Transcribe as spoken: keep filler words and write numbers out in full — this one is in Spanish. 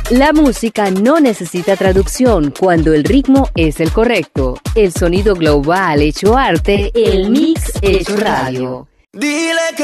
La música no necesita traducción cuando el ritmo es el correcto. El sonido global hecho arte, el mix hecho radio. Dile que